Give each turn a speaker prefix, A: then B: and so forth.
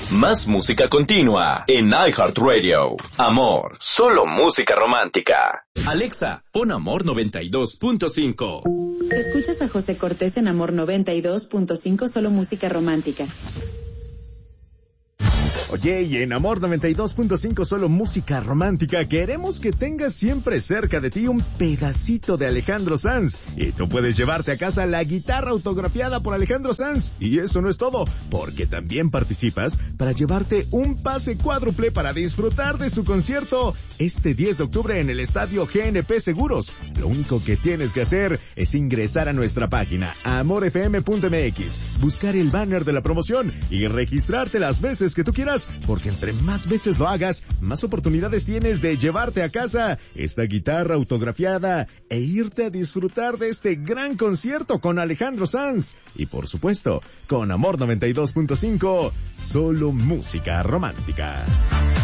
A: Más música continua en iHeartRadio. Amor, solo música romántica. Alexa, pon Amor 92.5.
B: Escuchas a José Cortés en Amor 92.5, solo música romántica.
C: Oye, y en Amor 92.5 solo música romántica, queremos que tengas siempre cerca de ti un pedacito de Alejandro Sanz. Y tú puedes llevarte a casa la guitarra autografiada por Alejandro Sanz. Y eso no es todo, porque también participas para llevarte un pase cuádruple para disfrutar de su concierto este 10 de octubre en el Estadio GNP Seguros. Lo único que tienes que hacer es ingresar a nuestra página amorfm.mx, buscar el banner de la promoción y registrarte las veces que tú quieras, porque entre más veces lo hagas, más oportunidades tienes de llevarte a casa esta guitarra autografiada e irte a disfrutar de este gran concierto con Alejandro Sanz. Y por supuesto, con Amor 92.5, solo música romántica.